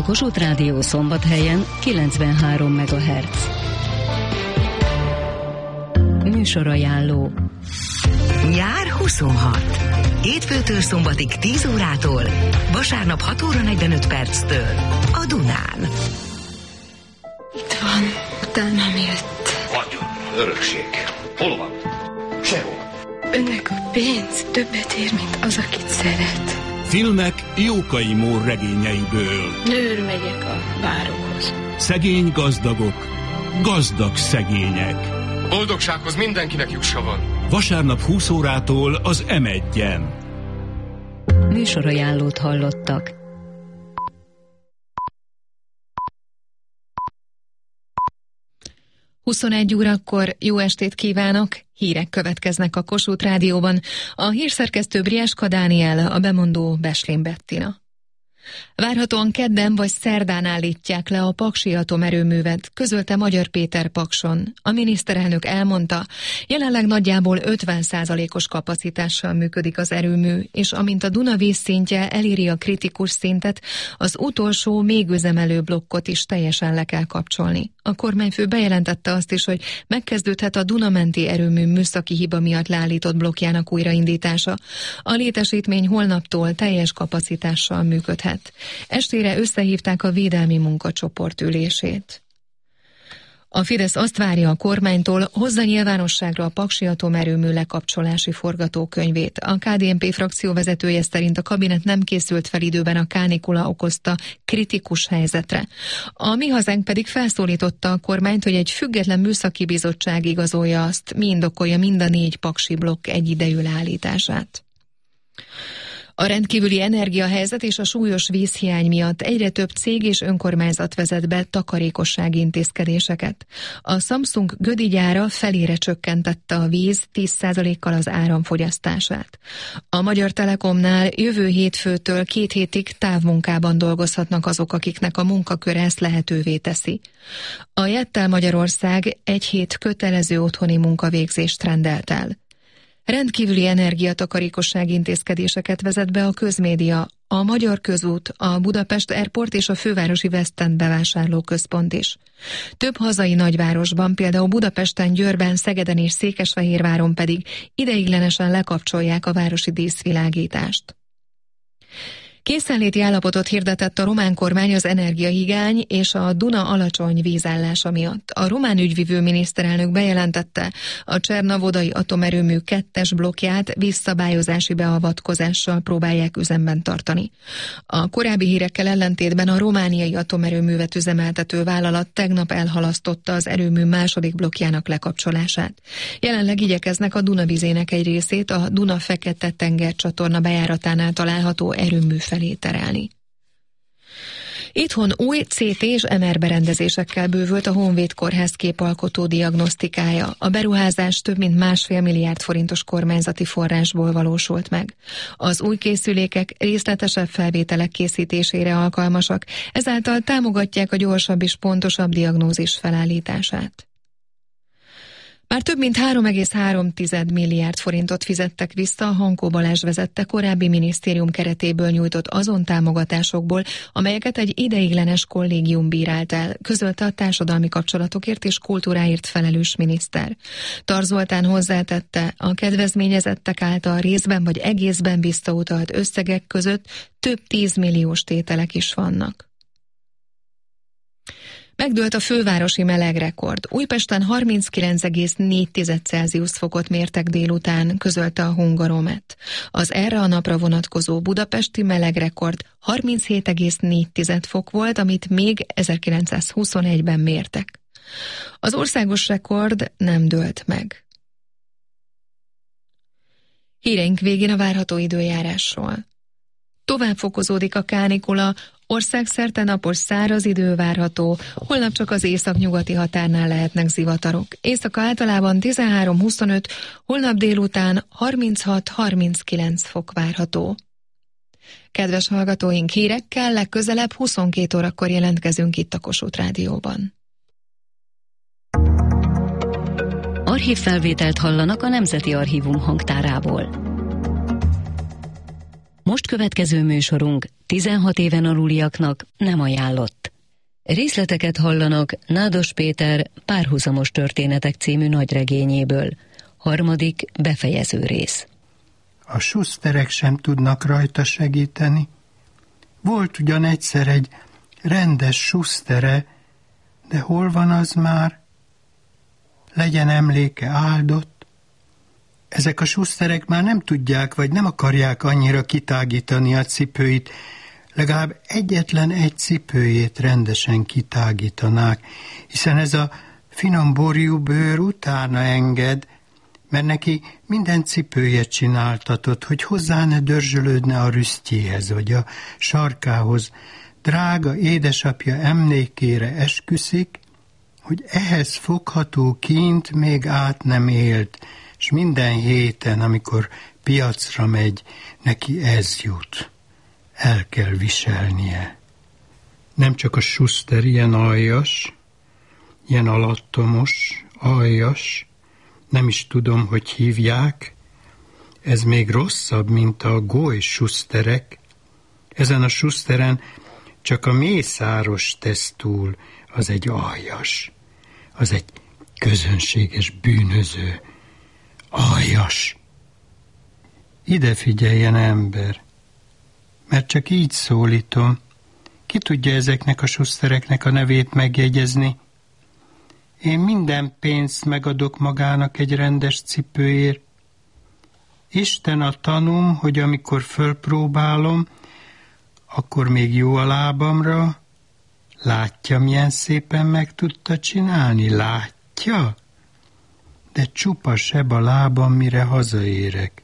Kossuth Rádió Szombathelyen 93 MHz. Műsorajánló. Nyár 26. Hétfőtől szombatig 10 órától, vasárnap 6 óra 45 perctől a Dunán. Itt van, utánam jött. Vagyon, örökség. Hol van? Sehol. Önnek a pénz többet ér, mint az, akit szeret. Filmek Jókai Mór regényeiből. Nőr megyek a várokhoz. Szegény gazdagok, gazdag szegények. Boldogsághoz mindenkinek jussa van. Vasárnap 20 órától az M1-en. Műsorajánlót hallottak. ...21 órakor jó estét kívánok, hírek következnek a Kossuth Rádióban. A hírszerkesztő Brieska Dániel, a bemondó Beslén Bettina. Várhatóan kedden vagy szerdán állítják le a paksi atomerőművet, közölte Magyar Péter Pakson. A miniszterelnök elmondta, jelenleg nagyjából 50%-os kapacitással működik az erőmű, és amint a Duna vízszintje eléri a kritikus szintet, az utolsó, még üzemelő blokkot is teljesen le kell kapcsolni. A kormányfő bejelentette azt is, hogy megkezdődhet a Duna-menti erőmű műszaki hiba miatt leállított blokkjának újraindítása. A létesítmény holnaptól teljes kapacitással működhet. Estére összehívták a védelmi munkacsoport ülését. A Fidesz azt várja a kormánytól, hozza nyilvánosságra a paksi atomerőmű lekapcsolási forgatókönyvét. A KDNP frakció vezetője szerint a kabinet nem készült fel időben a kánikula okozta kritikus helyzetre. A Mi Hazánk pedig felszólította a kormányt, hogy egy független műszaki bizottság igazolja azt, mi indokolja mind a 4 paksi blokk egyidejű leállítását. A rendkívüli energiahelyzet és a súlyos vízhiány miatt egyre több cég és önkormányzat vezet be takarékossági intézkedéseket. A Samsung Gödi gyára felére csökkentette a víz 10%-kal az áramfogyasztását. A Magyar Telekomnál jövő hétfőtől 2 hétig távmunkában dolgozhatnak azok, akiknek a munkaköre ezt lehetővé teszi. A Jettel Magyarország 1 hét kötelező otthoni munkavégzést rendelt el. Rendkívüli energiatakarékossági intézkedéseket vezet be a közmédia, a Magyar Közút, a Budapest Airport és a fővárosi West End bevásárlóközpont is. Több hazai nagyvárosban, például Budapesten, Győrben, Szegeden és Székesfehérváron pedig ideiglenesen lekapcsolják a városi díszvilágítást. Készenléti állapotot hirdetett a román kormány az energiahigány és a Duna alacsony vízállása miatt. A román ügyvivő miniszterelnök bejelentette, a Csernavodai atomerőmű 2-es blokkját vízszabályozási beavatkozással próbálják üzemben tartani. A korábbi hírekkel ellentétben a romániai atomerőművet üzemeltető vállalat tegnap elhalasztotta az erőmű második blokkjának lekapcsolását. Jelenleg igyekeznek a Duna vizének egy részét a Duna-Fekete-tenger csatorna bejáratánál található erőmű felé terelni. Itthon új CT és MR berendezésekkel bővült a Honvéd Kórház képalkotó diagnosztikája. A beruházás több mint 1,5 milliárd forintos kormányzati forrásból valósult meg. Az új készülékek részletesebb felvételek készítésére alkalmasak, ezáltal támogatják a gyorsabb és pontosabb diagnózis felállítását. Már több mint 3,3 milliárd forintot fizettek vissza a Hankó Balázs vezette korábbi minisztérium keretéből nyújtott azon támogatásokból, amelyeket egy ideiglenes kollégium bírált el, közölte a társadalmi kapcsolatokért és kultúráért felelős miniszter. Tar Zoltán hozzátette, a kedvezményezettek által részben vagy egészben visszautalt összegek között több 10 milliós tételek is vannak. Megdőlt a fővárosi melegrekord. Újpesten 39,4 Celsius fokot mértek délután, közölte a Hungaromet. Az erre a napra vonatkozó budapesti melegrekord 37,4 fok volt, amit még 1921-ben mértek. Az országos rekord nem dőlt meg. Híreink végén a várható időjárásról. Tovább fokozódik a kánikula, országszerte napos száraz idő várható, holnap csak az északnyugati határnál lehetnek zivatarok. Éjszaka általában 13-25, holnap délután 36-39 fok várható. Kedves hallgatóink, hírekkel legközelebb 22 órakor jelentkezünk itt a Kossuth Rádióban. Archívfelvételt hallanak a Nemzeti Archívum hangtárából. Most következő műsorunk 16 éven aluliaknak nem ajánlott. Részleteket hallanak Nádas Péter Párhuzamos történetek című nagyregényéből. 3. befejező rész. A Schusterek sem tudnak rajta segíteni. Volt ugyan egyszer egy rendes Schustere, de hol van az már? Legyen emléke áldott. Ezek a Schusterek már nem tudják, vagy nem akarják annyira kitágítani a cipőit, legalább egyetlen egy cipőjét rendesen kitágítanák, hiszen ez a finom borjú bőr utána enged, mert neki minden cipőjét csináltatott, hogy hozzá ne dörzsölődne a rüsztjéhez, vagy a sarkához. Drága édesapja emlékére esküszik, hogy ehhez fogható kint még át nem élt, és minden héten, amikor piacra megy, neki ez jut. El kell viselnie. Nem csak a Schuster ilyen aljas, ilyen alattomos, aljas, nem is tudom, hogy hívják, ez még rosszabb, mint a goly Schusterek. Ezen a Schusteren csak a mészáros tesz túl, az egy aljas, az egy közönséges bűnöző, aljas. Ide figyeljen, ember, mert csak így szólítom. Ki tudja ezeknek a Schustereknek a nevét megjegyezni? Én minden pénzt megadok magának egy rendes cipőért. Isten a tanúm, hogy amikor fölpróbálom, akkor még jó a lábamra. Látja, milyen szépen meg tudta csinálni? Látja? De csupa seb a lábam, mire hazaérek.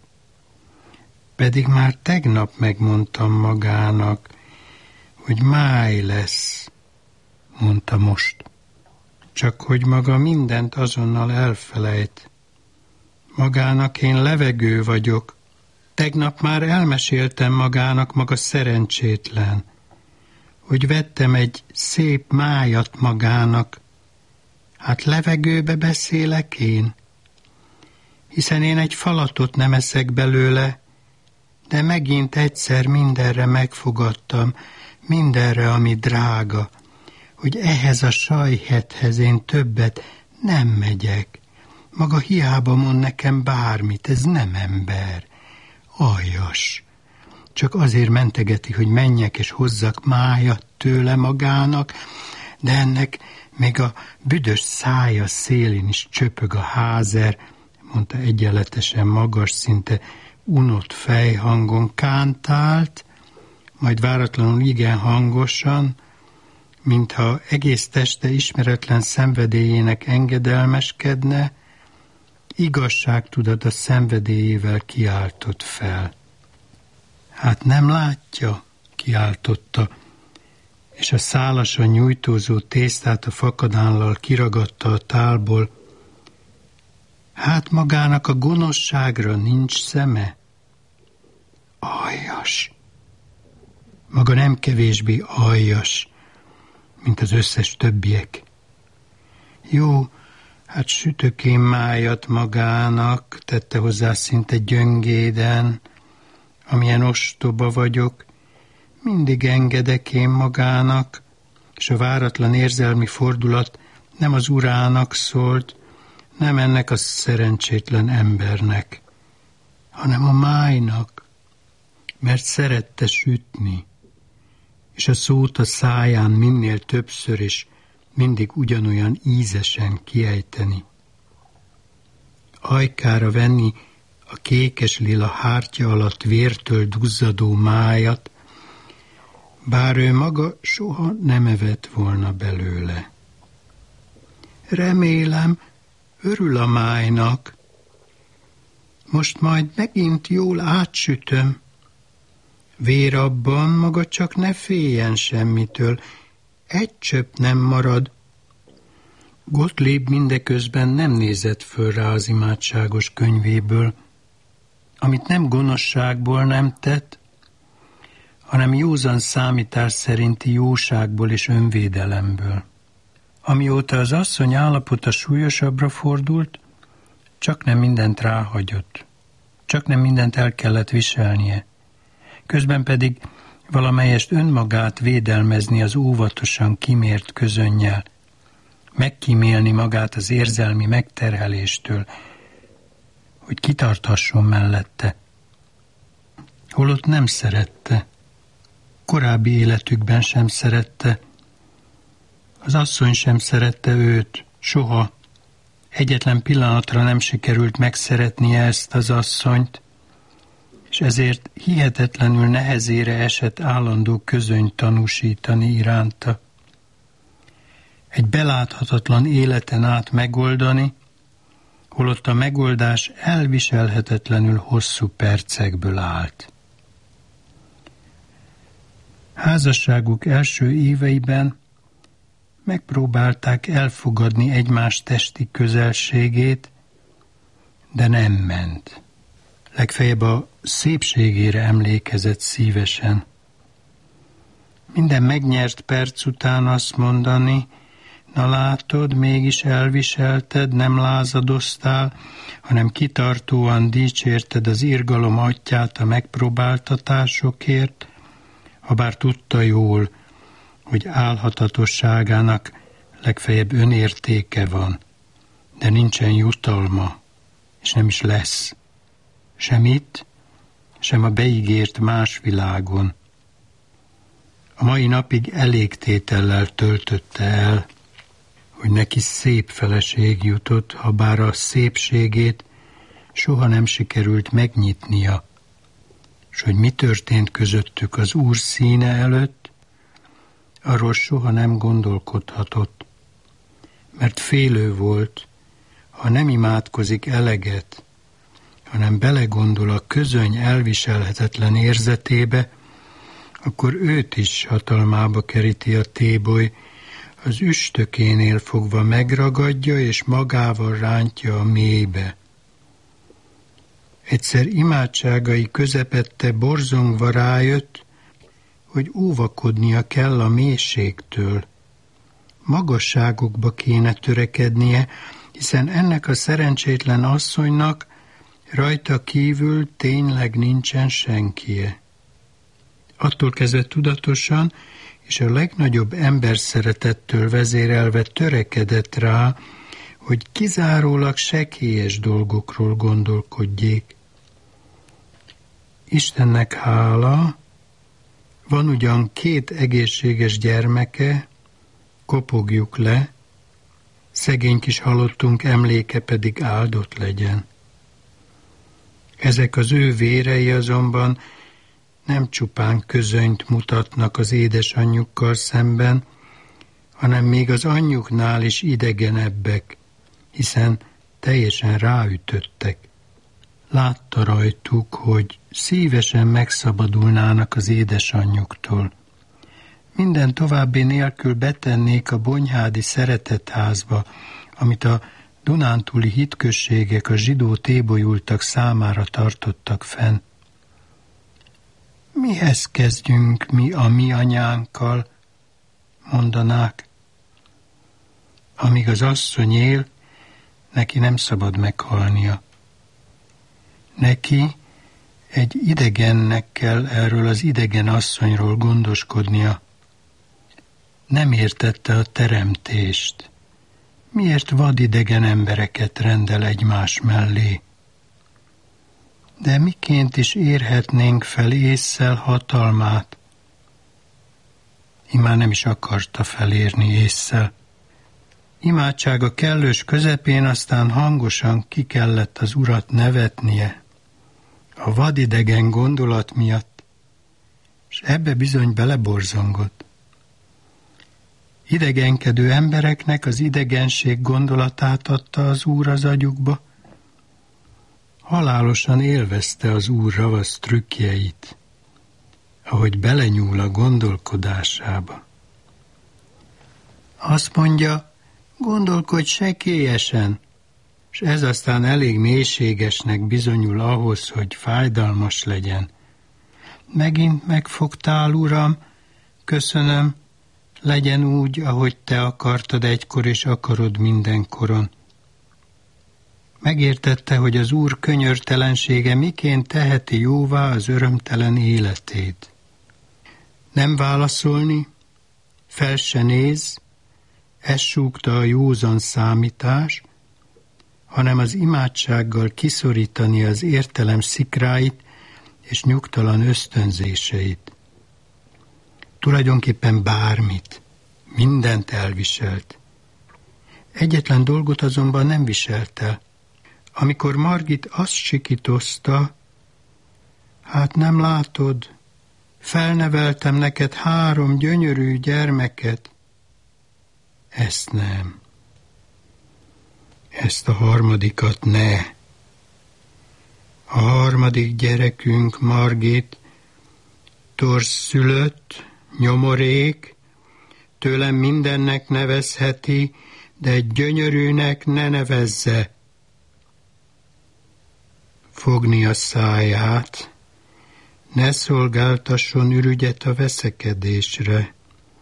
Pedig már tegnap megmondtam magának, hogy máj lesz, mondta most. Csak hogy maga mindent azonnal elfelejt. Magának én levegő vagyok. Tegnap már elmeséltem magának, maga szerencsétlen, hogy vettem egy szép májat magának. Hát levegőbe beszélek én, hiszen én egy falatot nem eszek belőle, de megint egyszer mindenre megfogadtam, mindenre, ami drága, hogy ehhez a sajhethez én többet nem megyek. Maga hiába mond nekem bármit, ez nem ember. Aljas. Csak azért mentegeti, hogy menjek és hozzak májat tőle magának, de ennek még a büdös szája szélén is csöpög a házer, mondta egyenletesen magas, szinte unott fejhangon, kántált, majd váratlanul igen hangosan, mintha egész teste ismeretlen szenvedélyének engedelmeskedne, igazságtudat a szenvedélyével kiáltott fel. Hát nem látja, kiáltotta, és a szálasan nyújtózó tésztát a fakadállal kiragadta a tálból. Hát magának a gonoszságra nincs szeme? Aljas. Maga nem kevésbé aljas, mint az összes többiek. Jó, hát sütök én májat magának, tette hozzá szinte gyöngéden, amilyen ostoba vagyok, mindig engedek én magának, és a váratlan érzelmi fordulat nem az urának szólt, nem ennek a szerencsétlen embernek, hanem a májnak, mert szerette sütni, és a szót a száján minél többször és mindig ugyanolyan ízesen kiejteni. Ajkára venni a kékes-lila hártya alatt vértől duzzadó májat, bár ő maga soha nem evett volna belőle. Remélem, örül a májnak. Most majd megint jól átsütöm. Vér abban, maga csak ne féljen semmitől, egy csöpp nem marad. Gottlieb mindeközben nem nézett föl rá az imádságos könyvéből, amit nem gonoszságból nem tett, hanem józan számítás szerinti jóságból és önvédelemből. Amióta az asszony állapota súlyosabbra fordult, csak nem mindent ráhagyott, csak nem mindent el kellett viselnie. Közben pedig valamelyest önmagát védelmezni az óvatosan kimért közönnyel, megkímélni magát az érzelmi megterheléstől, hogy kitarthasson mellette. Holott nem szerette, korábbi életükben sem szerette, az asszony sem szerette őt, soha. Egyetlen pillanatra nem sikerült megszeretnie ezt az asszonyt, és ezért hihetetlenül nehezére esett állandó közönyt tanúsítani iránta. Egy beláthatatlan életen át megoldani, holott a megoldás elviselhetetlenül hosszú percekből állt. Házasságuk első éveiben megpróbálták elfogadni egymás testi közelségét, de nem ment. Legfeljebb a szépségére emlékezett szívesen. Minden megnyert perc után azt mondani, na látod, mégis elviselted, nem lázadoztál, hanem kitartóan dicsérted az irgalom atyját a megpróbáltatásokért, habár tudta jól, hogy álhatatosságának legfeljebb önértéke van, de nincsen jutalma, és nem is lesz. Sem itt, sem a beígért más világon. A mai napig elégtétellel töltötte el, hogy neki szép feleség jutott, ha bár a szépségét soha nem sikerült megnyitnia, s hogy mi történt közöttük az Úr színe előtt, arról soha nem gondolkodhatott, mert félő volt, ha nem imádkozik eleget, hanem belegondol a közöny elviselhetetlen érzetébe, akkor őt is hatalmába keríti a téboly, az üstökénél fogva megragadja és magával rántja a mélybe. Egyszer imádságai közepette borzongva rájött, hogy óvakodnia kell a mélységtől. Magasságokba kéne törekednie, hiszen ennek a szerencsétlen asszonynak rajta kívül tényleg nincsen senkie. Attól kezdve tudatosan és a legnagyobb emberszeretettől vezérelve törekedett rá, hogy kizárólag sekélyes dolgokról gondolkodjék. Istennek hála, van ugyan 2 egészséges gyermeke, kopogjuk le, szegény kis halottunk emléke pedig áldott legyen. Ezek az ő vérei azonban nem csupán közönyt mutatnak az édesanyjukkal szemben, hanem még az anyjuknál is idegenebbek, hiszen teljesen ráütöttek. Látta rajtuk, hogy szívesen megszabadulnának az édesanyjuktól. Minden további nélkül betennék a bonyhádi szeretetházba, amit a dunántúli hitközségek a zsidó tébolyultak számára tartottak fenn. Mihez kezdjünk mi a mi anyánkkal, mondanák. Amíg az asszony él, neki nem szabad meghalnia. Neki egy idegennek kell erről az idegen asszonyról gondoskodnia. Nem értette a teremtést. Miért vadidegen embereket rendel egymás mellé? De miként is érhetnénk fel ésszel hatalmát? Imán nem is akarta felérni ésszel. Imádsága kellős közepén aztán hangosan ki kellett az Urat nevetnie, a vadidegen gondolat miatt, és ebbe bizony beleborzongott. Idegenkedő embereknek az idegenség gondolatát adta az Úr az agyukba, halálosan élvezte az Úr ravasz trükkjeit, ahogy belenyúl a gondolkodásába. Azt mondja, gondolkodj sekélyesen, és ez aztán elég mélységesnek bizonyul ahhoz, hogy fájdalmas legyen. Megint megfogtál, Uram, köszönöm, legyen úgy, ahogy te akartad egykor, és akarod mindenkoron. Megértette, hogy az Úr könyörtelensége miként teheti jóvá az örömtelen életét. Nem válaszolni, fel se néz, ezt súgta a józan számítás, hanem az imádsággal kiszorítani az értelem szikráit és nyugtalan ösztönzéseit. Tulajdonképpen bármit, mindent elviselt. Egyetlen dolgot azonban nem viselt el. Amikor Margit azt sikítozta, hát nem látod, felneveltem neked 3 gyönyörű gyermeket. Ezt nem. Ezt a harmadikat ne. A harmadik gyerekünk, Margit, torszszülött, nyomorék, tőlem mindennek nevezheti, de egy gyönyörűnek ne nevezze. Fogni a száját, ne szolgáltasson ürügyet a veszekedésre.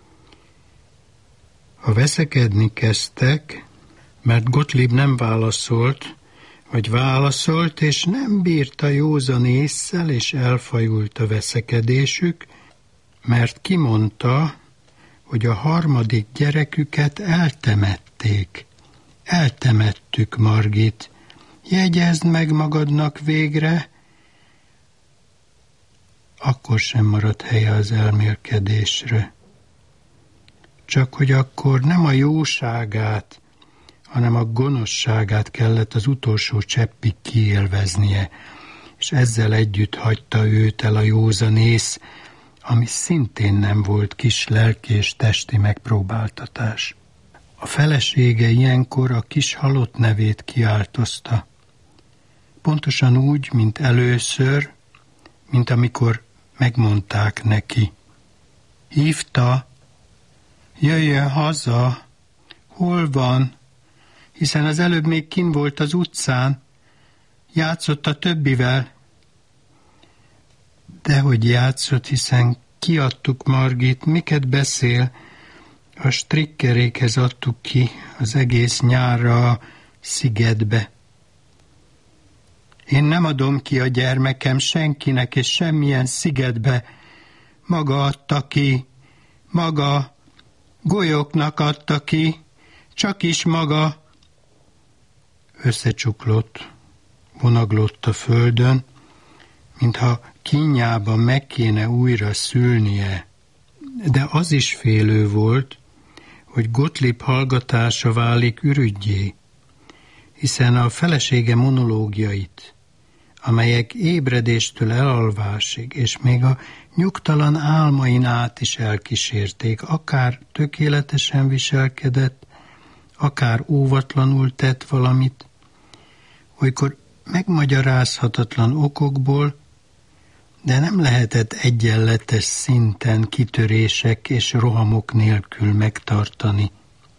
Ha veszekedni kezdtek, mert Gottlieb nem válaszolt, vagy válaszolt, és nem bírta józan ésszel, és elfajult a veszekedésük, mert kimondta, hogy a harmadik gyereküket eltemették. Eltemettük, Margit. Jegyezd meg magadnak végre. Akkor sem maradt helye az elmélkedésre. Csak hogy akkor nem a jóságát, hanem a gonoszságát kellett az utolsó cseppig kiélveznie, és ezzel együtt hagyta őt el a józanész, ami szintén nem volt kis lelki és testi megpróbáltatás. A felesége ilyenkor a kis halott nevét kiáltozta. Pontosan úgy, mint először, mint amikor megmondták neki. Hívta, jöjjön haza, hol van? Hiszen az előbb még kinn volt az utcán, játszott a többivel. Dehogy játszott, hiszen kiadtuk, Margit, miket beszél? A strikkerékhez adtuk ki az egész nyárra a szigetbe. Én nem adom ki a gyermekem senkinek és semmilyen szigetbe. Maga adta ki, maga, golyóknak adta ki, csak is maga. Összecsuklott, vonaglott a földön, mintha kínjában meg kéne újra szülnie. De az is félő volt, hogy Gottlieb hallgatása válik ürüggyé, hiszen a felesége monológiait, amelyek ébredéstől elalvásig, és még a nyugtalan álmain át is elkísérték, akár tökéletesen viselkedett, akár óvatlanul tett valamit, olykor megmagyarázhatatlan okokból, de nem lehetett egyenletes szinten kitörések és rohamok nélkül megtartani.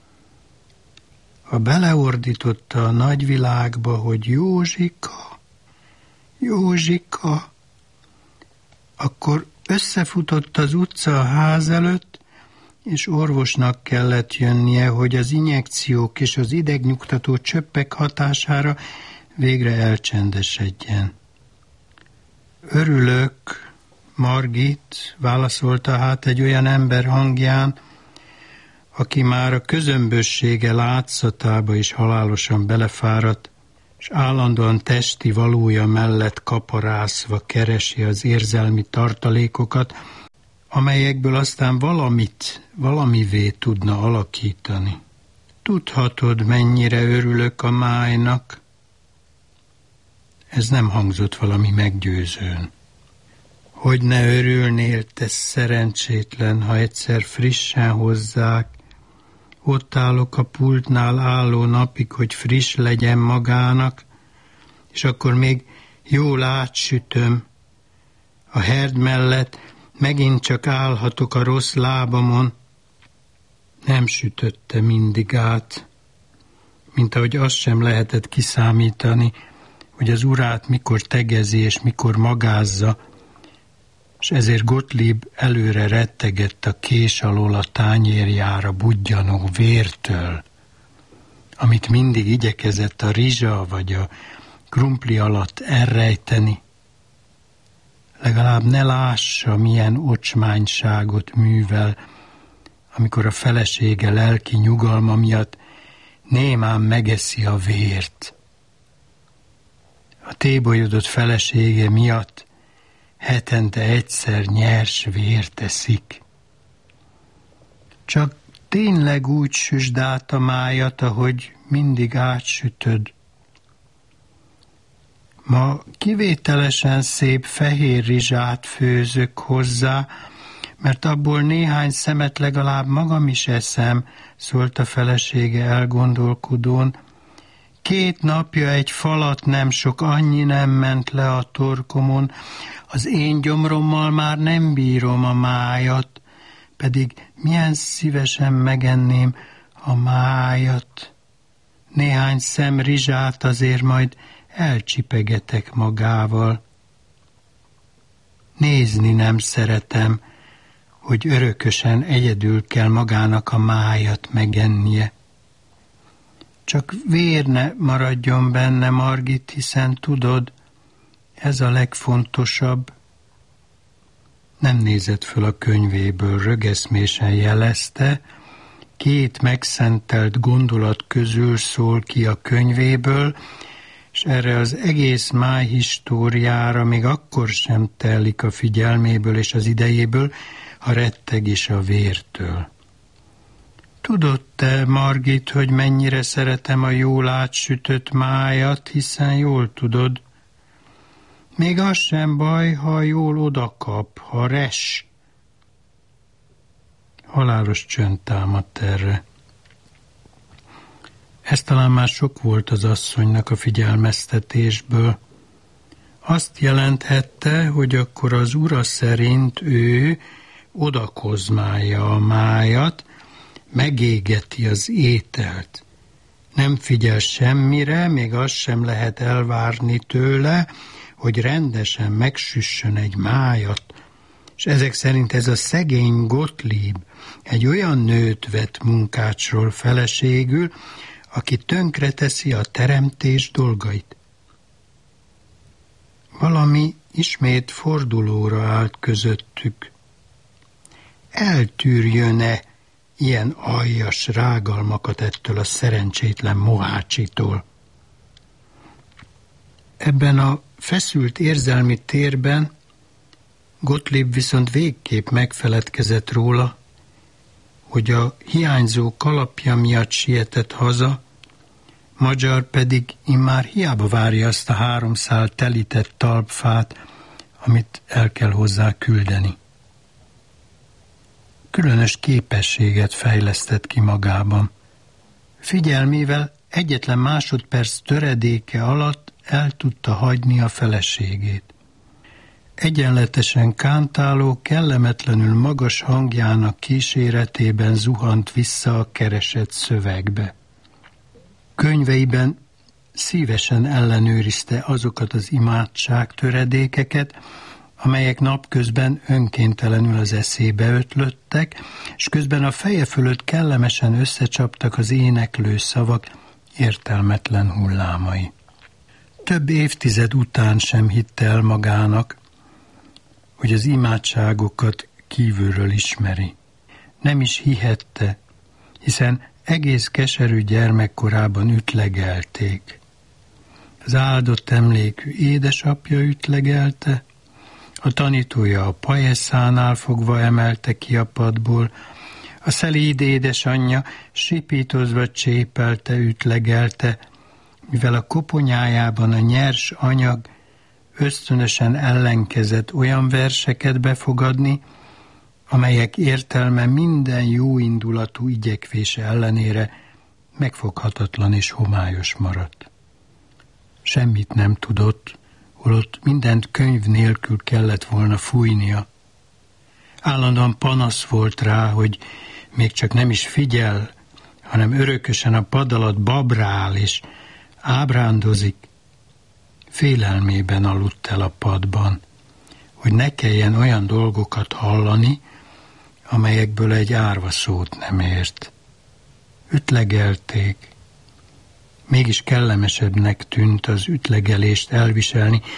Ha beleordította a nagyvilágba, hogy Józsika, Józsika, akkor összefutott az utca a ház előtt, és orvosnak kellett jönnie, hogy az injekciók és az idegnyugtató csöppek hatására végre elcsendesedjen. Örülök, Margit, válaszolta hát egy olyan ember hangján, aki már a közömbössége látszatába is halálosan belefáradt, és állandóan testi valója mellett kaparászva keresi az érzelmi tartalékokat, amelyekből aztán valamivé tudna alakítani. Tudhatod, mennyire örülök a májnak? Ez nem hangzott valami meggyőzőn. Hogy ne örülnél, te szerencsétlen, ha egyszer frissen hozzák. Ott állok a pultnál álló napig, hogy friss legyen magának, és akkor még jól átsütöm. A herd mellett megint csak állhatok a rossz lábamon. Nem sütötte mindig át, mint ahogy azt sem lehetett kiszámítani, hogy az urát mikor tegezi és mikor magázza, és ezért Gottlieb előre rettegett a kés alól a tányérjára budjanó vértől, amit mindig igyekezett a rizsa vagy a krumpli alatt elrejteni. legalább ne lássa, milyen ocsmányságot művel, amikor a felesége lelki nyugalma miatt némán megeszi a vért. A tébolyodott felesége miatt hetente egyszer nyers vért eszik. Csak tényleg úgy süsd át a májat, ahogy mindig átsütöd. Ma kivételesen szép fehér rizsát főzök hozzá, mert abból néhány szemet legalább magam is eszem, szólt a felesége elgondolkodón. 2 napja egy falat nem sok, annyi nem ment le a torkomon, az én gyomrommal már nem bírom a májat, pedig milyen szívesen megenném a májat. Néhány szem rizsát azért majd elcsipegetek magával. Nézni nem szeretem, hogy örökösen egyedül kell magának a májat megennie. Csak vér ne maradjon benne, Margit, hiszen tudod, ez a legfontosabb. Nem nézett föl a könyvéből, rögeszmésen jelezte, 2 megszentelt gondolat közül szól ki a könyvéből, és erre az egész májhistóriára még akkor sem telik a figyelméből és az idejéből, ha retteg is a vértől. Tudod te, Margit, hogy mennyire szeretem a jól átsütött májat, hiszen jól tudod. Még az sem baj, ha jól odakap, ha res. Halálos csönd támadt erre. Ez talán már sok volt az asszonynak a figyelmeztetésből. Azt jelenthette, hogy akkor az ura szerint ő odakozmálja a májat, megégeti az ételt. Nem figyel semmire, még azt sem lehet elvárni tőle, hogy rendesen megsüssön egy májat. És ezek szerint ez a szegény Gottlieb egy olyan nőt vett munkácsról feleségül, aki tönkreteszi a teremtés dolgait. Valami ismét fordulóra állt közöttük. Eltűrjön-e ilyen aljas rágalmakat ettől a szerencsétlen mohácsitól? Ebben a feszült érzelmi térben Gottlieb viszont végképp megfeledkezett róla, hogy a hiányzó kalapja miatt sietett haza, Magyar pedig immár hiába várja azt a 3 szál telített talpfát, amit el kell hozzá küldeni. Különös képességet fejlesztett ki magában. Figyelmével egyetlen másodperc töredéke alatt el tudta hagyni a feleségét. Egyenletesen kántáló, kellemetlenül magas hangjának kíséretében zuhant vissza a keresett szövegbe. Könyveiben szívesen ellenőrizte azokat az imádság töredékeket, amelyek napközben önkéntelenül az eszébe ötlöttek, és közben a feje fölött kellemesen összecsaptak az éneklő szavak értelmetlen hullámai. Több évtized után sem hitte el magának, hogy az imádságokat kívülről ismeri. Nem is hihette, hiszen egész keserű gyermekkorában ütlegelték. Az áldott emlékű édesapja ütlegelte, a tanítója a pajeszánál fogva emelte ki a padból, a szelíd édesanyja sipítozva csépelte, ütlegelte, mivel a koponyájában a nyers anyag ösztönösen ellenkezett olyan verseket befogadni, amelyek értelme minden jóindulatú igyekvése ellenére megfoghatatlan és homályos maradt. Semmit nem tudott, holott mindent könyv nélkül kellett volna fújnia. Állandóan panasz volt rá, hogy még csak nem is figyel, hanem örökösen a pad alatt babrál és ábrándozik. Félelmében aludt el a padban, hogy ne kelljen olyan dolgokat hallani, amelyekből egy árva szót nem ért. Ütlegelték. Mégis kellemesebbnek tűnt az ütlegelést elviselni,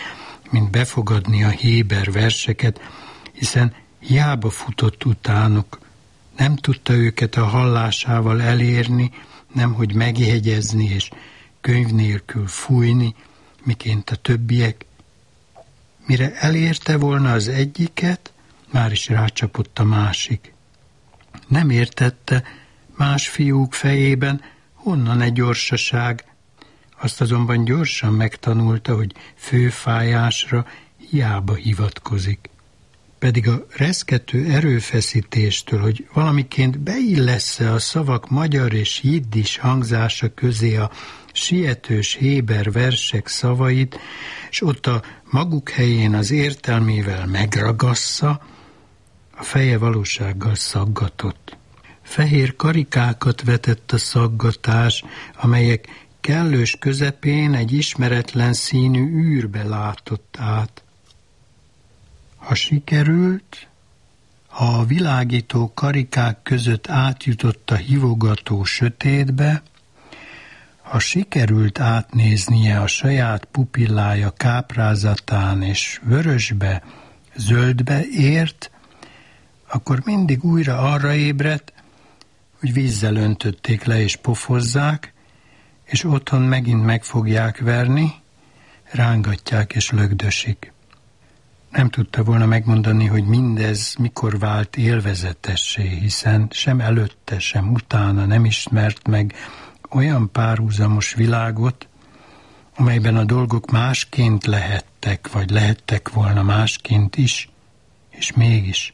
mint befogadni a Héber verseket, hiszen hiába futott utánuk, nem tudta őket a hallásával elérni, nemhogy megjegyezni és könyv nélkül fújni, miként a többiek. Mire elérte volna az egyiket, már is rácsapott a másik. Nem értette más fiúk fejében, honnan egy gyorsaság. Azt azonban gyorsan megtanulta, hogy főfájásra hiába hivatkozik. Pedig a reszkető erőfeszítéstől, hogy valamiként beillessze a szavak magyar és jiddis hangzása közé a sietős héber versek szavait, és ott a maguk helyén az értelmével megragassza, a feje valósággal szaggatott. Fehér karikákat vetett a szaggatás, amelyek kellős közepén egy ismeretlen színű űrbe látott át. Ha sikerült, ha a világító karikák között átjutott a hívogató sötétbe, ha sikerült átnéznie a saját pupillája káprázatán és vörösbe, zöldbe ért, akkor mindig újra arra ébredt, hogy vízzel öntötték le és pofozzák, és otthon megint meg fogják verni, rángatják és lögdösik. Nem tudta volna megmondani, hogy mindez mikor vált élvezetessé, hiszen sem előtte, sem utána nem ismert meg olyan párhuzamos világot, amelyben a dolgok másként lehettek, vagy lehettek volna másként is, és mégis.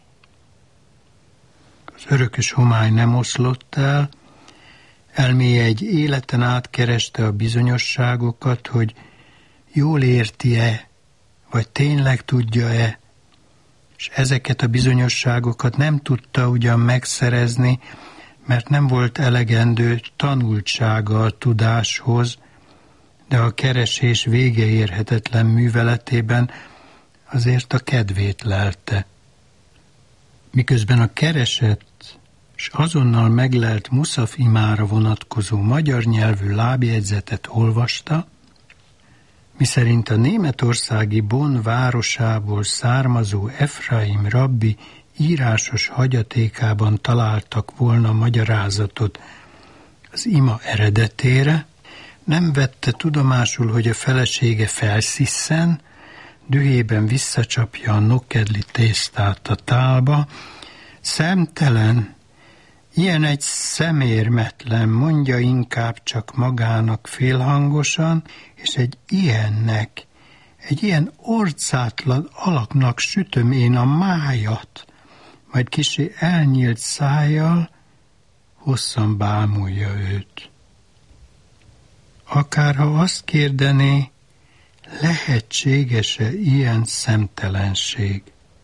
Az örökös homály nem oszlott el, elméje egy életen át kereste a bizonyosságokat, hogy jól érti-e, vagy tényleg tudja-e, és ezeket a bizonyosságokat nem tudta ugyan megszerezni, mert nem volt elegendő tanultsága a tudáshoz, de a keresés végeérhetetlen műveletében azért a kedvét lelte. Miközben a keresett és azonnal meglelt Muszaf imára vonatkozó magyar nyelvű lábjegyzetet olvasta, miszerint a németországi Bonn városából származó Efraim rabbi írásos hagyatékában találtak volna magyarázatot az ima eredetére, nem vette tudomásul, hogy a felesége felszisszen, dühében visszacsapja a nokkedli tésztát a tálba. Szemtelen, ilyen egy szemérmetlen, mondja inkább csak magának félhangosan, és egy ilyen orcátlan alaknak sütöm én a májat, majd kissé elnyílt szájjal hosszan bámulja őt. Akárha azt kérdené, lehetséges-e ilyen szemtelenség?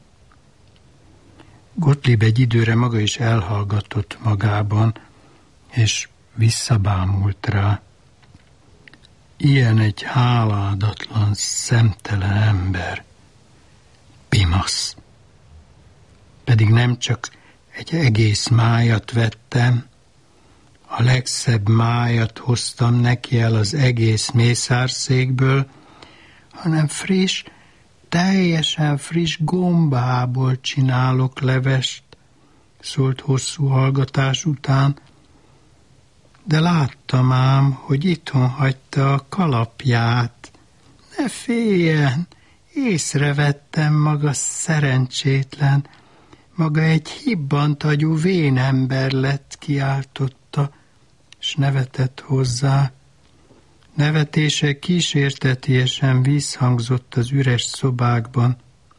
Gottlieb egy időre maga is elhallgatott magában, és visszabámult rá. Ilyen egy háládatlan, szemtelen ember. Pimasz. Pedig nem csak egy egész májat vettem, a legszebb májat hoztam neki el az egész mészárszékből, hanem friss, teljesen friss gombából csinálok levest, szólt hosszú hallgatás után, de láttam ám, hogy itthon hagyta a kalapját. Ne féljen, észrevettem, maga szerencsétlen, maga egy hibbant agyú vénember lett, kiáltotta, s nevetett hozzá. Nevetése kísértetiesen visszhangzott az üres szobákban.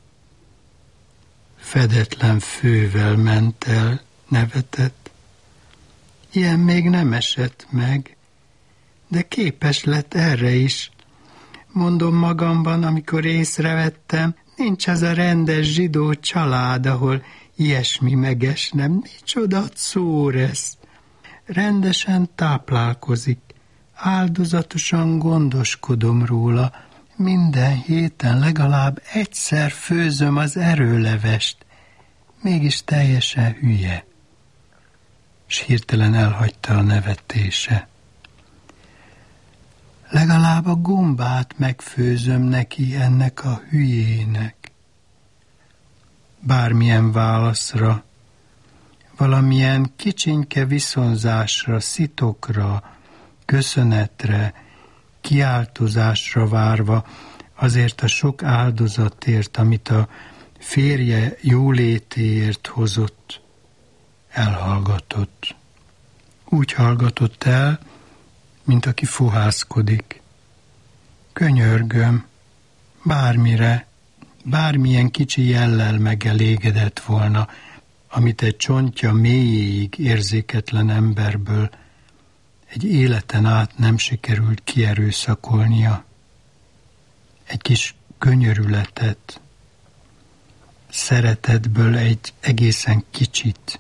Fedetlen fővel ment el, nevetett. Ilyen még nem esett meg, de képes lett erre is. Mondom magamban, amikor észrevettem, nincs az a rendes zsidó család, ahol ilyesmi megesne. Micsoda szóresz! Rendesen táplálkozik. Áldozatosan gondoskodom róla. Minden héten legalább egyszer főzöm az erőlevest. Mégis teljesen hülye. S hirtelen elhagyta a nevetése. Legalább a gombát megfőzöm neki, ennek a hülyének. Bármilyen válaszra, valamilyen kicsinke viszonzásra, szitokra, köszönetre, kiáltozásra várva, azért a sok áldozatért, amit a férje jólétéért hozott, elhallgatott. Úgy hallgatott el, mint aki fohászkodik. Könyörgöm, bármire, bármilyen kicsi jellel megelégedett volna, amit egy csontja mélyéig érzéketlen emberből egy életen át nem sikerült kierőszakolnia. Egy kis könyörületet, szeretetből egy egészen kicsit.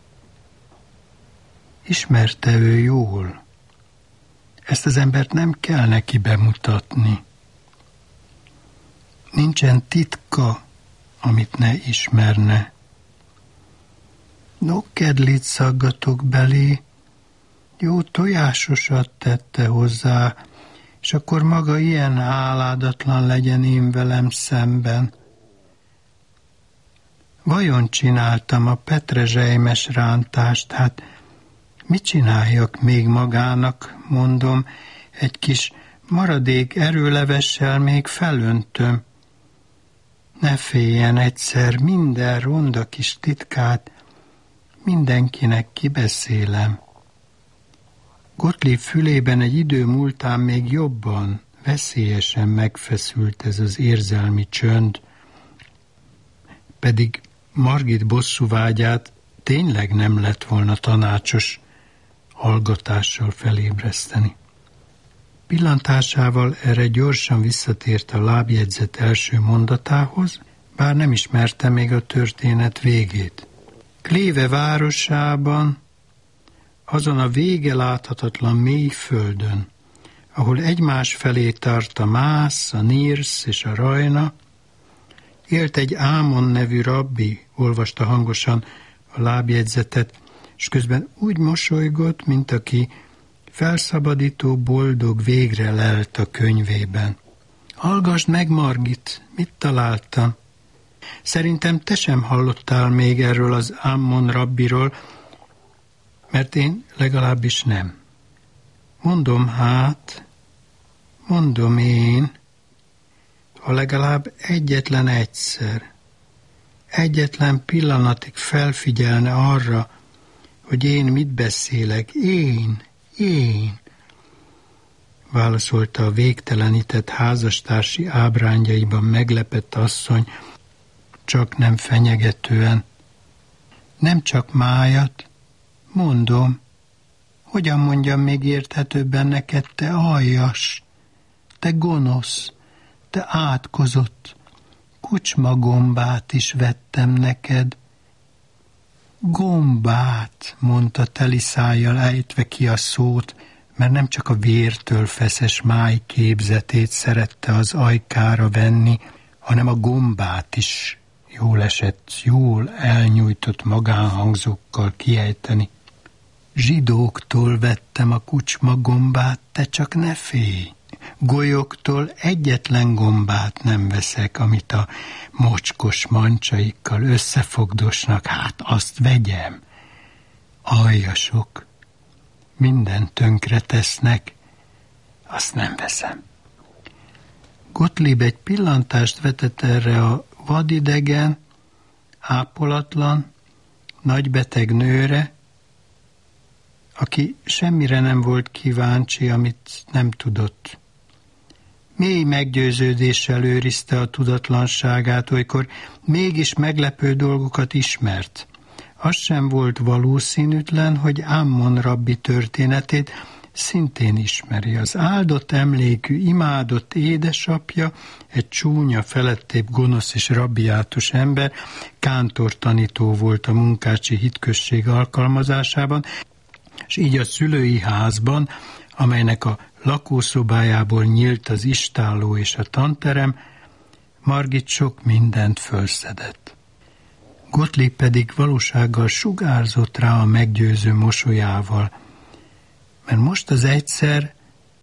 Ismerte ő jól. Ezt az embert nem kell neki bemutatni. Nincsen titka, amit ne ismerne. Nokkedlit szaggatok belé, jó tojásosat tette hozzá, és akkor maga ilyen háládatlan legyen én velem szemben. Vajon csináltam a petrezselymes rántást, hát mit csináljak még magának, mondom, egy kis maradék erőlevessel még felöntöm. Ne féljen, egyszer minden ronda kis titkát mindenkinek kibeszélem. Gottlieb fülében egy idő múltán még jobban, veszélyesen megfeszült ez az érzelmi csönd, pedig Margit bosszúvágyát tényleg nem lett volna tanácsos hallgatással felébreszteni. Pillantásával erre gyorsan visszatért a lábjegyzet első mondatához, bár nem ismerte még a történet végét. Kléve városában, azon a vége láthatatlan mély földön, ahol egymás felé tart a Mász, a Nirsz és a Rajna, élt egy Ámon nevű rabbi, olvasta hangosan a lábjegyzetet, és közben úgy mosolygott, mint aki felszabadító, boldog végre lelt a könyvében. Hallgassd meg, Margit, mit találtam? Szerintem te sem hallottál még erről az Ámon rabbiról, mert én legalábbis nem. Mondom én, ha legalább egyetlen egyszer, egyetlen pillanatig felfigyelne arra, hogy én mit beszélek, én, válaszolta a végtelenített házastársi ábrányaiban meglepett asszony, csak nem fenyegetően. Nem csak májat, mondom, hogyan mondjam még érthetőbben neked, te aljas, te gonosz, te átkozott, kucsmagombát is vettem neked. Gombát, mondta teli szájjal ejtve ki a szót, mert nem csak a vértől feszes máj képzetét szerette az ajkára venni, hanem a gombát is jól esett, jól elnyújtott magánhangzókkal kiejteni. Zsidóktól vettem a kucsma gombát, te csak ne félj. Golyoktól egyetlen gombát nem veszek, amit a mocskos mancsaikkal összefogdosnak, hát azt vegyem. Aljasok, mindent tönkre tesznek, azt nem veszem. Gottlieb egy pillantást vetett erre a vadidegen, ápolatlan, nagybeteg nőre, aki semmire nem volt kíváncsi, amit nem tudott. Mély meggyőződéssel őrizte a tudatlanságát, olykor mégis meglepő dolgokat ismert. Az sem volt valószínűtlen, hogy Ámon rabbi történetét szintén ismeri. Az áldott emlékű, imádott édesapja, egy csúnya, felettébb, gonosz és rabbiátus ember, kántortanító volt a munkácsi hitközség alkalmazásában, és így a szülői házban, amelynek a lakószobájából nyílt az istálló és a tanterem, Margit sok mindent fölszedett. Gottlieb pedig valósággal sugárzott rá a meggyőző mosolyával, mert most az egyszer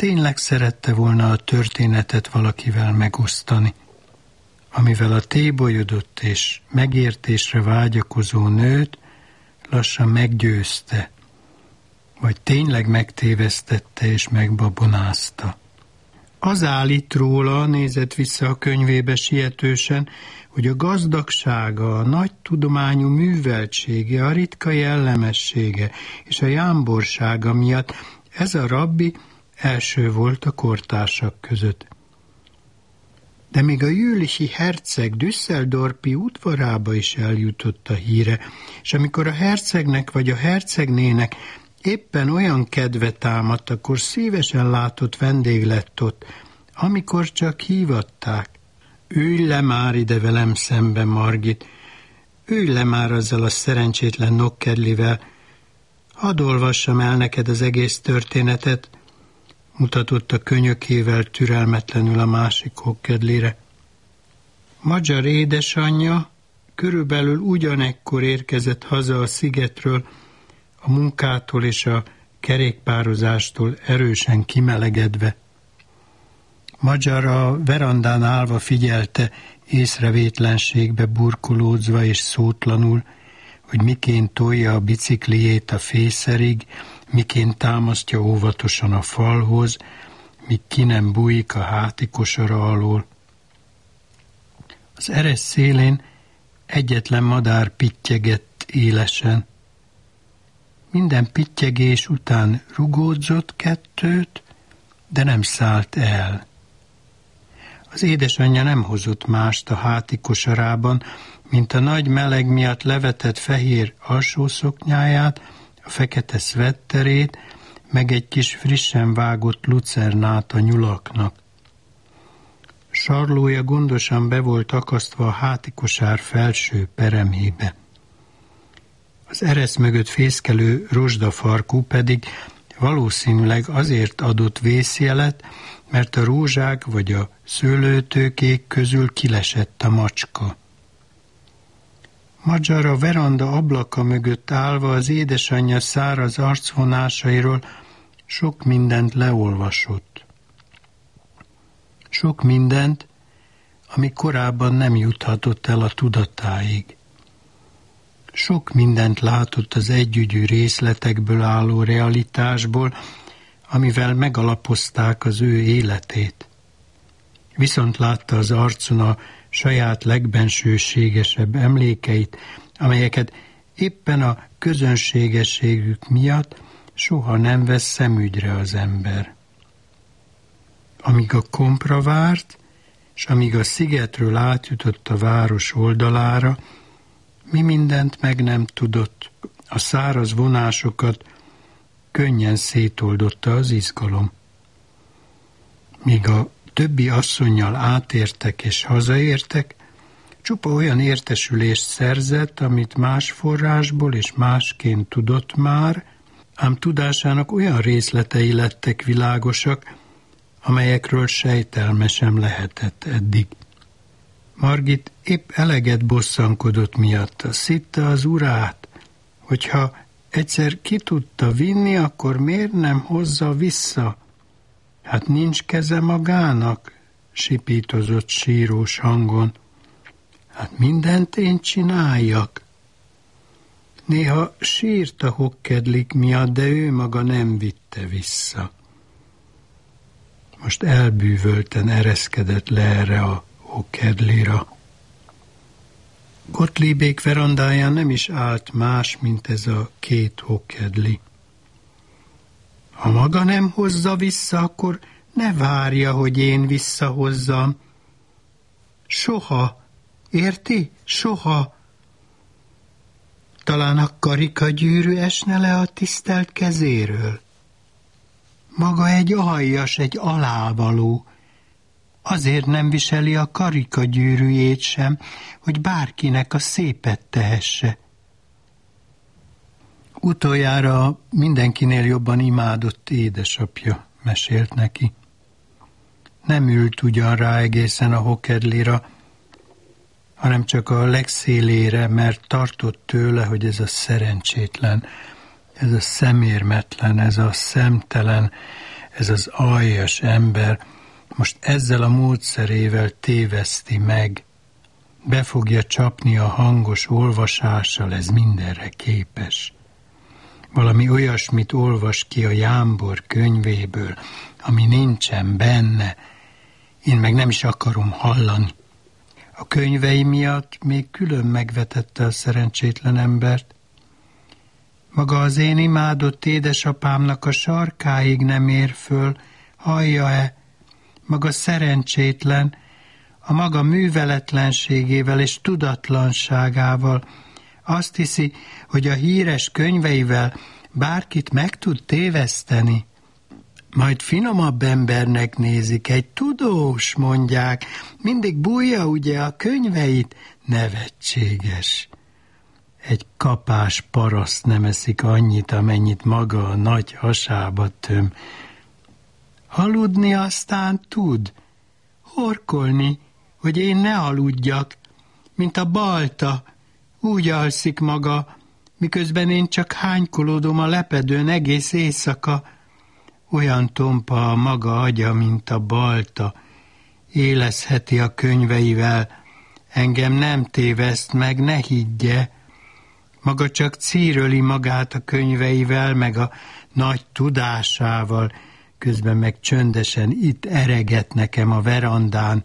tényleg szerette volna a történetet valakivel megosztani, amivel a tébolyodott és megértésre vágyakozó nőt lassan meggyőzte, vagy tényleg megtévesztette és megbabonázta. Az állít róla, nézett vissza a könyvébe sietősen, hogy a gazdagsága, a nagy tudományú műveltsége, a ritka jellemessége és a jámborsága miatt ez a rabbi első volt a kortársak között. De még a jülichi herceg Düsseldorfi udvarába is eljutott a híre, és amikor a hercegnek vagy a hercegnének éppen olyan kedve támadt, akkor szívesen látott vendég lett ott, amikor csak hívatták. Ülj le már ide velem szembe, Margit, ülj le már azzal a szerencsétlen nokkedlivel, hadd olvassam el neked az egész történetet, mutatott a könyökével türelmetlenül a másik hokkedlire. Magyar édesanyja körülbelül ugyanekkor érkezett haza a szigetről, a munkától és a kerékpározástól erősen kimelegedve. Magyar a verandán állva figyelte, észrevétlenségbe burkolódzva és szótlanul, hogy miként tolja a bicikliét a fészerig, miként támasztja óvatosan a falhoz, míg ki nem bújik a háti kosara alól. Az eresz szélén egyetlen madár pittyegett élesen. Minden pittyegés után rugódzott kettőt, de nem szállt el. Az édesanyja nem hozott mást a háti kosarában, mint a nagy meleg miatt levetett fehér alsószoknyáját, a fekete szvetterét, meg egy kis frissen vágott lucernát a nyulaknak. Sarlója gondosan be volt akasztva a hátikosár felső peremébe. Az eresz mögött fészkelő rozsdafarkú pedig valószínűleg azért adott vészjelet, mert a rózsák vagy a szőlőtőkék közül kilesett a macska. Magyar a veranda ablaka mögött állva az édesanyja száraz arcvonásairól sok mindent leolvasott. Sok mindent, ami korábban nem juthatott el a tudatáig. Sok mindent látott az együgyű részletekből álló realitásból, amivel megalapozták az ő életét. Viszont látta az arcon a saját legbensőségesebb emlékeit, amelyeket éppen a közönségességük miatt soha nem vesz szemügyre az ember. Amíg a kompra várt, és amíg a szigetről átjutott a város oldalára, mi mindent meg nem tudott, a száraz vonásokat könnyen szétoldotta az izgalom. Míg a többi asszonnyal átértek és hazaértek, csupa olyan értesülést szerzett, amit más forrásból és másként tudott már, ám tudásának olyan részletei lettek világosak, amelyekről sejtelme sem lehetett eddig. Margit épp eleget bosszankodott miatta, szitta az urát, hogyha egyszer ki tudta vinni, akkor miért nem hozza vissza? Hát nincs keze magának, sipítozott sírós hangon. Hát mindent én csináljak. Néha sírt a hokkedlik miatt, de ő maga nem vitte vissza. Most elbűvölten ereszkedett le erre a hokkedlira. Gottliebék verandáján nem is állt más, mint ez a két hokkedli. Ha maga nem hozza vissza, akkor ne várja, hogy én visszahozzam. Soha, érti? Soha. Talán a karikagyűrű esne le a tisztelt kezéről. Maga egy aljas, egy alávaló. Azért nem viseli a karikagyűrűjét sem, hogy bárkinek a szépet tehesse. Utoljára mindenkinél jobban imádott édesapja mesélt neki. Nem ült ugyan rá egészen a hokkedlira, hanem csak a legszélére, mert tartott tőle, hogy ez a szerencsétlen, ez a szemérmetlen, ez a szemtelen, ez az aljas ember most ezzel a módszerével téveszti meg. Be fogja csapni a hangos olvasással, ez mindenre képes. Valami olyasmit olvas ki a Jámbor könyvéből, ami nincsen benne. Én meg nem is akarom hallani. A könyvei miatt még külön megvetette a szerencsétlen embert. Maga az én imádott édesapámnak a sarkáig nem ér föl, hallja-e? Maga szerencsétlen, a maga műveletlenségével és tudatlanságával azt hiszi, hogy a híres könyveivel bárkit meg tud téveszteni. Majd finomabb embernek nézik, egy tudós, mondják, mindig bújja ugye a könyveit, nevetséges. Egy kapás paraszt nem eszik annyit, amennyit maga a nagy hasába töm. Aludni aztán tud, horkolni, hogy én ne aludjak, mint a balta, úgy alszik maga, miközben én csak hánykolódom a lepedőn egész éjszaka. Olyan tompa a maga agya, mint a balta, élezheti a könyveivel, engem nem téveszt meg, ne higgye. Maga csak círöli magát a könyveivel, meg a nagy tudásával, közben meg csöndesen itt ereget nekem a verandán.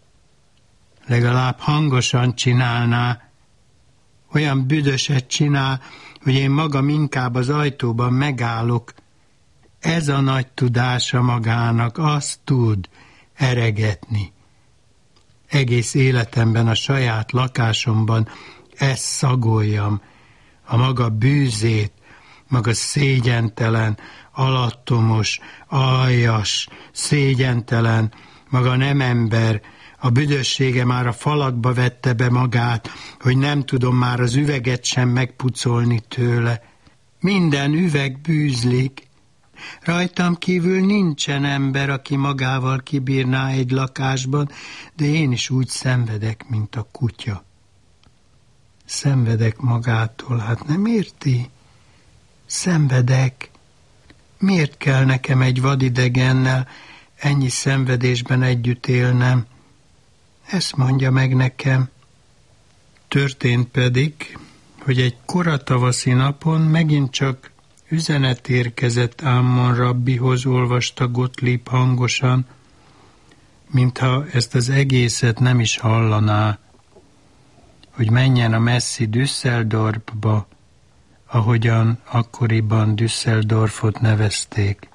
Legalább hangosan csinálná, olyan büdöset csinál, hogy én magam inkább az ajtóban megállok. Ez a nagy tudása magának, azt tud eregetni. Egész életemben a saját lakásomban ezt szagoljam, a maga bűzét, maga szégyentelen, alattomos, aljas, szégyentelen, maga nem ember, a büdössége már a falakba vette be magát, hogy nem tudom már az üveget sem megpucolni tőle. Minden üveg bűzlik. Rajtam kívül nincsen ember, aki magával kibírná egy lakásban, de én is úgy szenvedek, mint a kutya. Szenvedek magától, hát nem érti? Szenvedek. Miért kell nekem egy vadidegennel ennyi szenvedésben együtt élnem? Ezt mondja meg nekem. Történt pedig, hogy egy koratavaszi napon megint csak üzenet érkezett Ámmon rabbihoz, olvasta Gottlieb hangosan, mintha ezt az egészet nem is hallaná, hogy menjen a messzi Düsseldorfba, ahogyan akkoriban Düsseldorfot nevezték.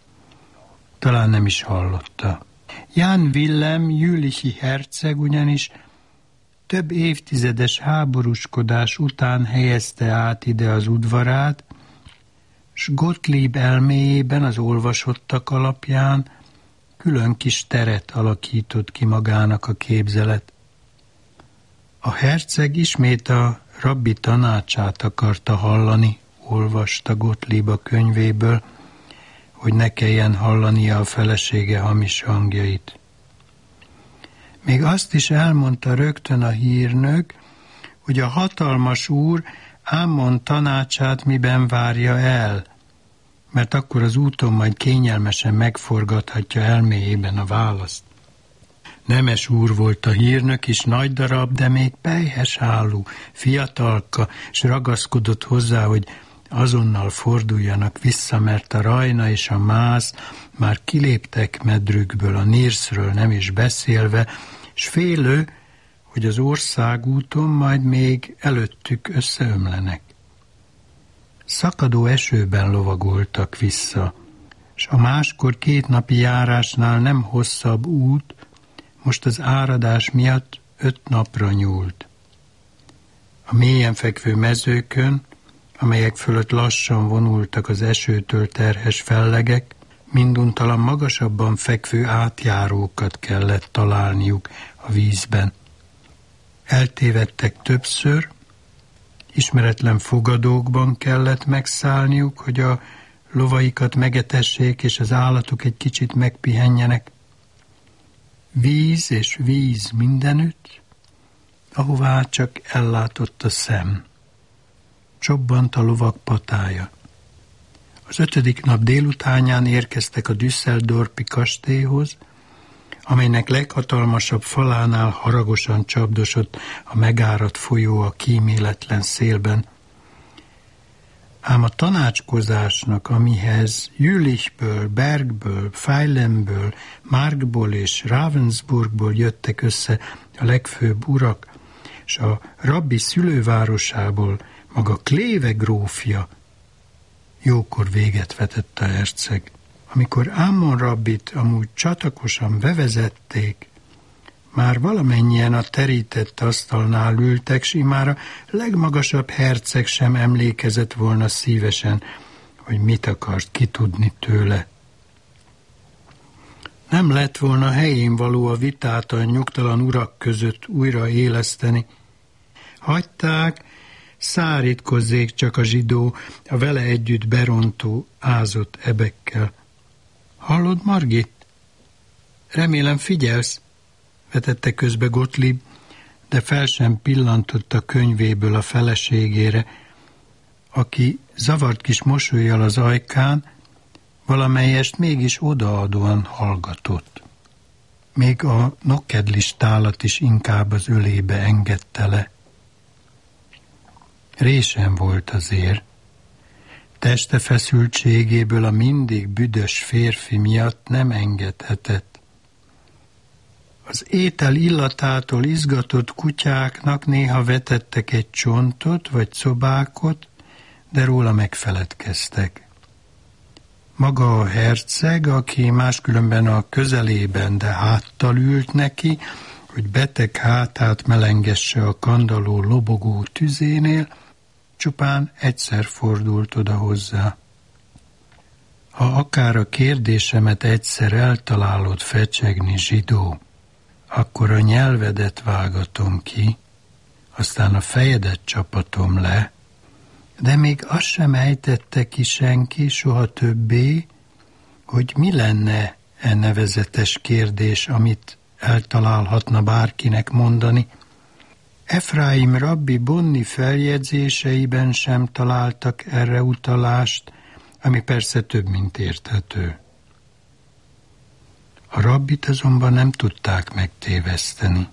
Talán nem is hallotta. Jan Wilhelm jülichi herceg ugyanis több évtizedes háborúskodás után helyezte át ide az udvarát, s Gottlieb elméjében az olvasottak alapján külön kis teret alakított ki magának a képzelet. A herceg ismét a rabbi tanácsát akarta hallani, olvasta Gottlieb a könyvéből, hogy ne kelljen hallania a felesége hamis hangjait. Még azt is elmondta rögtön a hírnök, hogy a hatalmas úr Ámmon tanácsát miben várja el, mert akkor az úton majd kényelmesen megforgathatja elméjében a választ. Nemes úr volt a hírnök is, nagy darab, de még pelyhes állú, fiatalka, s ragaszkodott hozzá, hogy azonnal forduljanak vissza, mert a Rajna és a Mász már kiléptek medrükből, a Nirszről nem is beszélve, s félő, hogy az országúton majd még előttük összeömlenek. Szakadó esőben lovagoltak vissza, s a máskor 2 napi járásnál nem hosszabb út, most az áradás miatt 5 napra nyúlt. A mélyen fekvő mezőkön, amelyek fölött lassan vonultak az esőtől terhes fellegek, minduntalan magasabban fekvő átjárókat kellett találniuk a vízben. Eltévedtek többször, ismeretlen fogadókban kellett megszállniuk, hogy a lovaikat megetessék, és az állatok egy kicsit megpihenjenek. Víz és víz mindenütt, ahová csak ellátott a szem. Csobbant a lovak patája. Az 5. nap délutánján érkeztek a Düsseldorfi kastélyhoz, amelynek leghatalmasabb falánál haragosan csapdosott a megáradt folyó a kíméletlen szélben. Ám a tanácskozásnak, amihez Jülichből, Bergből, Feilenből, Markból és Ravensburgból jöttek össze a legfőbb urak, és a rabbi szülővárosából maga Kleve grófja, jókor véget vetett a herceg. Amikor Ammon rabbit amúgy csatakosan bevezették, már valamennyien a terített asztalnál ültek, s immár a legmagasabb herceg sem emlékezett volna szívesen, hogy mit akart kitudni tőle. Nem lett volna helyén való a vitát a nyugtalan urak között újra éleszteni. Hagyták, szárítkozzék csak a zsidó, a vele együtt berontó, ázott ebekkel. Hallod, Margit? Remélem figyelsz, vetette közbe Gottlieb, de fel sem pillantott a könyvéből a feleségére, aki zavart kis mosollyal az ajkán, valamelyest mégis odaadóan hallgatott. Még a nokkedlistálat is inkább az ölébe engedte le. Résen volt azért. Teste feszültségéből a mindig büdös férfi miatt nem engedhetett. Az étel illatától izgatott kutyáknak néha vetettek egy csontot vagy szobákot, de róla megfeledkeztek. Maga a herceg, aki máskülönben a közelében, de háttal ült neki, hogy beteg hátát melengesse a kandalló lobogó tüzénél, csupán egyszer fordult oda hozzá. Ha akár a kérdésemet egyszer eltalálod fecsegni, zsidó, akkor a nyelvedet vágatom ki, aztán a fejedet csapatom le, de még azt sem ejtette ki senki soha többé, hogy mi lenne e nevezetes kérdés, amit eltalálhatna bárkinek mondani. Efraim rabbi Bonni feljegyzéseiben sem találtak erre utalást, ami persze több, mint érthető. A rabbit azonban nem tudták megtéveszteni.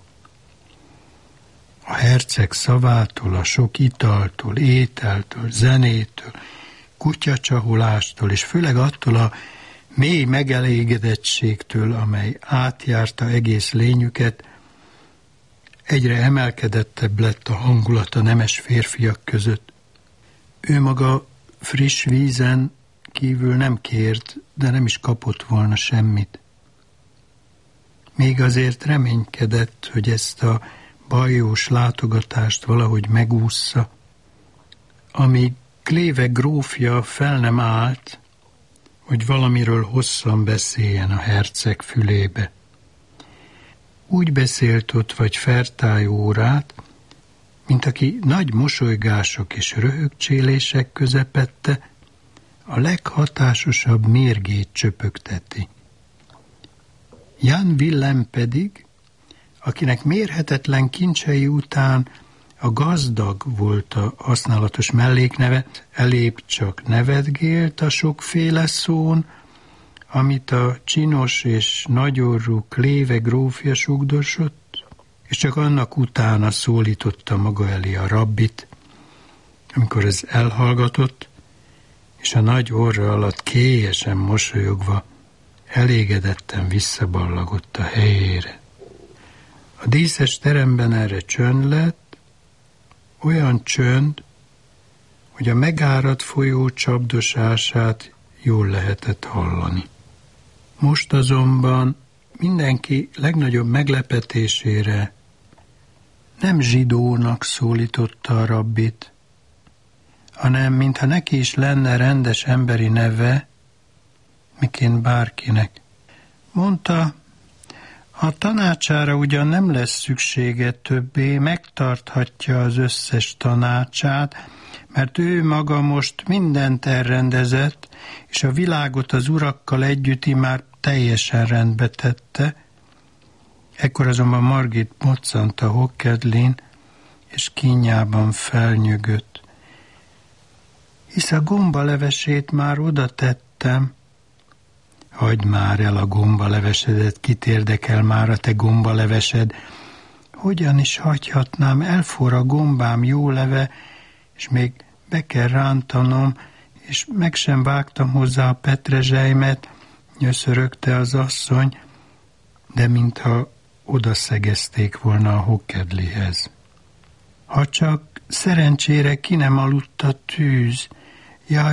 A herceg szavától, a sok italtól, ételtől, zenétől, kutyacsaholástól, és főleg attól a mély megelégedettségtől, amely átjárta egész lényüket, egyre emelkedettebb lett a hangulat a nemes férfiak között. Ő maga friss vízen kívül nem kért, de nem is kapott volna semmit. Még azért reménykedett, hogy ezt a bajós látogatást valahogy megússza, amíg Kleve grófja fel nem állt, hogy valamiről hosszan beszéljen a herceg fülébe. Úgy beszélt ott vagy fertály órát, mint aki nagy mosolygások és röhögcsélések közepette a leghatásosabb mérgét csöpögteti. Jan Willem pedig, akinek mérhetetlen kincsei után a gazdag volt a használatos mellékneve, elébb csak nevetgélt a sokféle szón, amit a csinos és nagyorrú Kleve grófja sugdosott, és csak annak utána szólította maga elé a rabbit, amikor ez elhallgatott, és a nagy orra alatt kélyesen mosolyogva elégedetten visszaballagott a helyére. A díszes teremben erre csönd lett, olyan csönd, hogy a megáradt folyó csapdosását jól lehetett hallani. Most azonban mindenki legnagyobb meglepetésére nem zsidónak szólította a rabbit, hanem mintha neki is lenne rendes emberi neve, miként bárkinek. Mondta, a tanácsára ugyan nem lesz szüksége többé, megtarthatja az összes tanácsát, mert ő maga most mindent elrendezett, és a világot az urakkal együtt már teljesen rendbe tette. Ekkor azonban Margit moccant a hokkedlin, és kínjában felnyögött. hisz a gombalevesét már oda tettem. Hagyd már el a gombalevesedet, kit érdekel már a te gombalevesed. Hogyan is hagyhatnám, elforr a gombám jó leve, és még be kell rántanom, és meg sem vágtam hozzá a petrezselymet, nyöszörögte az asszony, de mintha odaszegezték volna a hokkedlihez. Ha csak szerencsére ki nem aludt a tűz, jaj,